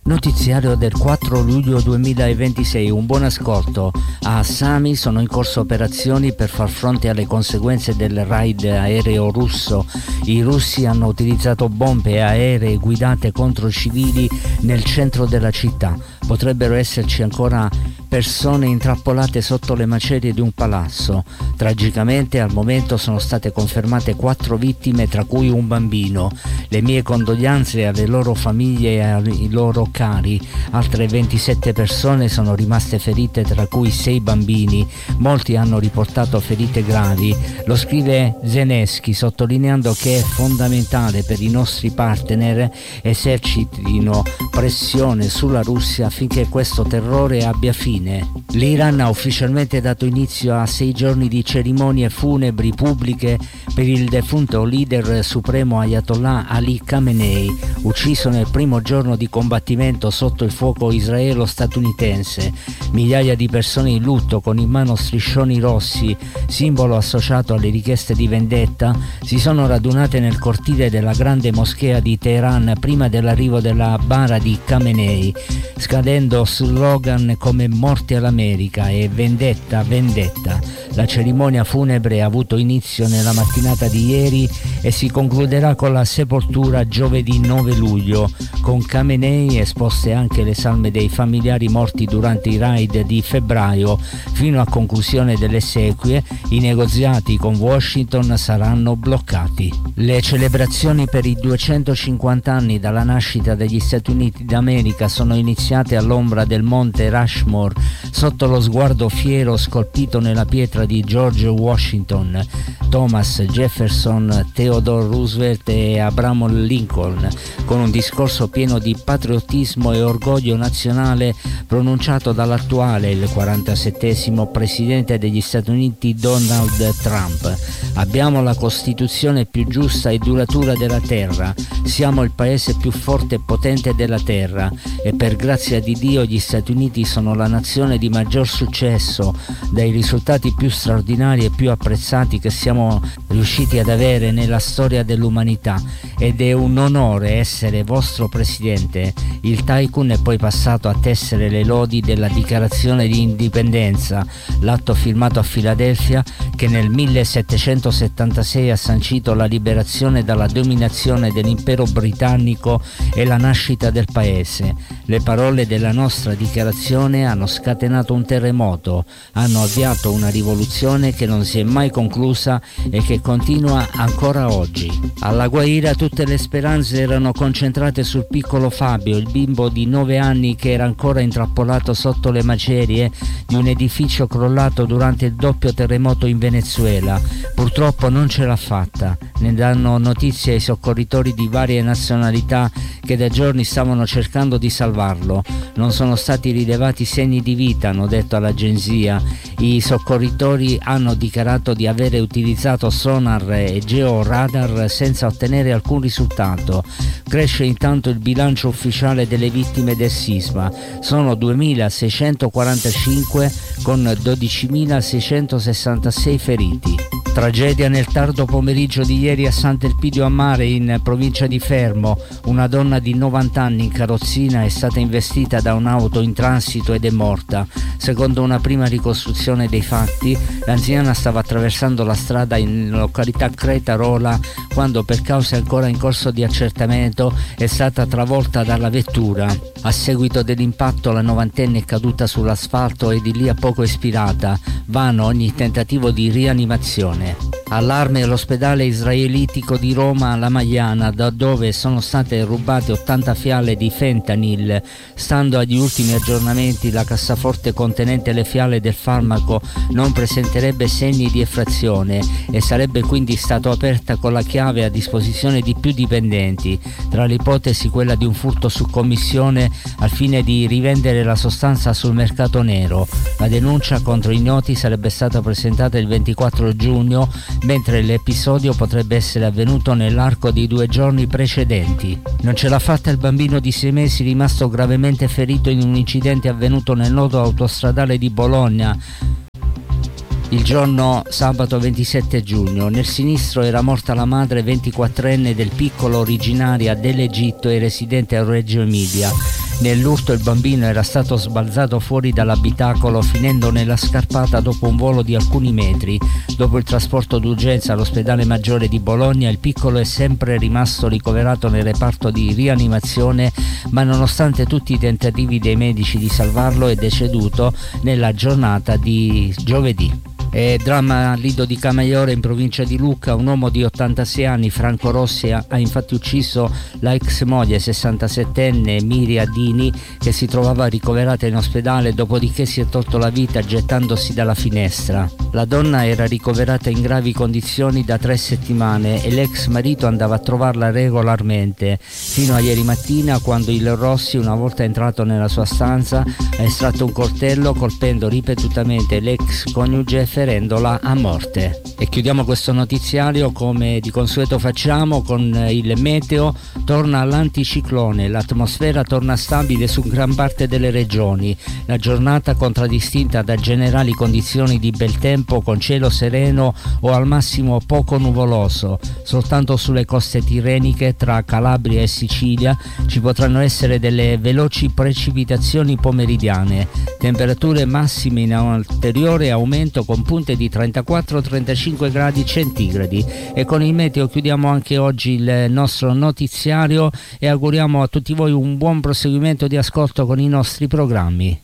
Notiziario del 4 luglio 2026, un buon ascolto. A Sami sono in corso operazioni per far fronte alle conseguenze del raid aereo russo. I russi hanno utilizzato bombe aeree guidate contro civili nel centro della città. Potrebbero esserci ancora persone intrappolate sotto le macerie di un palazzo. Tragicamente al momento sono state confermate 4 vittime, tra cui un bambino. Le mie condoglianze alle loro famiglie e ai loro cari. Altre 27 persone sono rimaste ferite, tra cui 6 bambini. Molti hanno riportato ferite gravi. Lo scrive Zelensky, sottolineando che è fondamentale per i nostri partner esercitino pressione sulla Russia affinché questo terrore abbia fine. L'Iran ha ufficialmente dato inizio a 6 giorni di cerimonie funebri pubbliche per il defunto leader supremo Ayatollah Ali Khamenei, ucciso nel primo giorno di combattimento sotto il fuoco israelo-statunitense. Migliaia di persone in lutto con in mano striscioni rossi, simbolo associato alle richieste di vendetta, si sono radunate nel cortile della grande moschea di Teheran prima dell'arrivo della bara di Khamenei, scadendo slogan come "Morte all'America" e "Vendetta, vendetta". La cerimonia funebre ha avuto inizio nella mattinata di ieri e si concluderà con la sepoltura giovedì 9 luglio. Con Khamenei esposte anche le salme dei familiari morti durante i raid di febbraio. Fino a conclusione delle esequie, i negoziati con Washington saranno bloccati. Le celebrazioni per i 250 anni dalla nascita degli Stati Uniti d'America sono iniziate all'ombra del monte Rushmore, sotto lo sguardo fiero scolpito nella pietra di George Washington, Thomas Jefferson, Theodore Roosevelt e Abraham Lincoln, con un discorso pieno di patriottismo e orgoglio nazionale pronunciato dall'attuale, il 47esimo presidente degli Stati Uniti Donald Trump. Abbiamo la Costituzione più giusta e duratura della terra, siamo il paese più forte e potente della terra e per grazia di Dio gli Stati Uniti sono la nazione di maggior successo, dai risultati più straordinari e più apprezzati che siamo riusciti ad avere nella storia dell'umanità, ed è un onore essere vostro presidente. Il tycoon è poi passato a tessere le lodi della dichiarazione di indipendenza, l'atto firmato a Filadelfia che nel 1776 ha sancito la liberazione dalla dominazione dell'impero britannico e la nascita del paese. Le parole della nostra dichiarazione hanno scatenato un terremoto, hanno avviato una rivoluzione che non si è mai conclusa e che continua ancora oggi. Alla Guaira tutte le speranze erano concentrate sul piccolo Fabio, il bimbo di 9 anni che era ancora intrappolato sotto le macerie di un edificio crollato durante il doppio terremoto in Venezuela. Purtroppo non ce l'ha fatta. Ne danno notizia i soccorritori di varie nazionalità che da giorni stavano cercando di salvarlo. Non sono stati rilevati segni di vita, hanno detto all'agenzia. I soccorritori hanno dichiarato di avere utilizzato sonar e georadar senza ottenere alcun risultato. Cresce intanto il bilancio ufficiale delle vittime del sisma. Sono 2.645 con 12.666 feriti. Tragedia nel tardo pomeriggio di ieri a Sant'Elpidio a Mare, in provincia di Fermo. Una donna di 90 anni in carrozzina è stata investita da un'auto in transito ed è morta. Secondo una prima ricostruzione dei fatti, l'anziana stava attraversando la strada in località Cretarola quando, per cause ancora in corso di accertamento, è stata travolta dalla vettura. A seguito dell'impatto la novantenne è caduta sull'asfalto e di lì a poco espirata. Vano ogni tentativo di rianimazione. Allarme all'ospedale israelitico di Roma La Magliana, da dove sono state rubate 80 fiale di fentanyl. Stando agli ultimi aggiornamenti, la cassaforte contenente le fiale del farmaco non presenterebbe segni di effrazione e sarebbe quindi stata aperta con la chiave a disposizione di più dipendenti. Tra le ipotesi quella di un furto su commissione al fine di rivendere la sostanza sul mercato nero. La denuncia contro i ignoti sarebbe stata presentata il 24 giugno, mentre l'episodio potrebbe essere avvenuto nell'arco di 2 giorni precedenti. Non ce l'ha fatta il bambino di 6 mesi rimasto gravemente ferito in un incidente avvenuto nel nodo autostradale di Bologna il giorno sabato 27 giugno. Nel sinistro era morta la madre 24enne del piccolo, originaria dell'Egitto e residente a Reggio Emilia. Nell'urto il bambino era stato sbalzato fuori dall'abitacolo finendo nella scarpata dopo un volo di alcuni metri. Dopo il trasporto d'urgenza all'ospedale maggiore di Bologna, il piccolo è sempre rimasto ricoverato nel reparto di rianimazione, ma nonostante tutti i tentativi dei medici di salvarlo è deceduto nella giornata di giovedì. Dramma a Lido di Camaiore in provincia di Lucca. Un uomo di 86 anni, Franco Rossi, ha infatti ucciso la ex moglie 67enne Miria Dini, che si trovava ricoverata in ospedale, dopodiché si è tolto la vita gettandosi dalla finestra. La donna era ricoverata in gravi condizioni da 3 settimane e l'ex marito andava a trovarla regolarmente, fino a ieri mattina, quando il Rossi, una volta entrato nella sua stanza, ha estratto un coltello colpendo ripetutamente l'ex coniuge, ferendola a morte. E chiudiamo questo notiziario come di consueto facciamo con il meteo. Torna l'anticiclone, l'atmosfera torna stabile su gran parte delle regioni. La giornata contraddistinta da generali condizioni di bel tempo con cielo sereno o al massimo poco nuvoloso. Soltanto sulle coste tirreniche tra Calabria e Sicilia ci potranno essere delle veloci precipitazioni pomeridiane. Temperature massime in ulteriore aumento con punte di 34-35 gradi centigradi. E con il meteo chiudiamo anche oggi il nostro notiziario e auguriamo a tutti voi un buon proseguimento di ascolto con i nostri programmi.